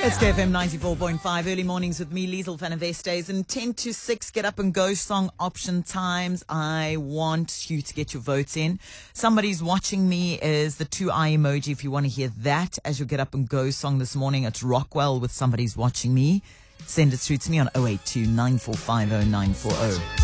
It's KFM 94.5, early mornings with me, Liesl van der Westhuizen, and 10 to 6, get up and go song option times. I want you to get your votes in. Somebody's watching me is the 2-eye emoji if you want to hear that as your get up and go song this morning. It's Rockwell with Somebody's Watching Me. Send it through to me on 082 9450 940.